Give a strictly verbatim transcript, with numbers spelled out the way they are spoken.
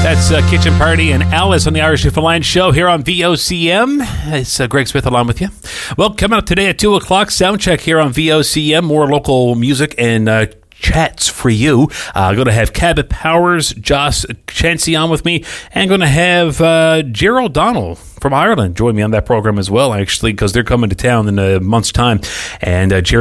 That's uh, Kitchen Party and Alice on the Irish Newfoundland Line show here on V O C M. It's uh, Greg Smith along with you. Well, coming up today at two o'clock, sound check here on V O C M. More local music and uh, chats for you. I'm uh, going to have Cabot Powers, Joss Chancey on with me, and going to have uh, Gerald Donnell from Ireland join me on that program as well, actually, because they're coming to town in a month's time. And uh, Gerald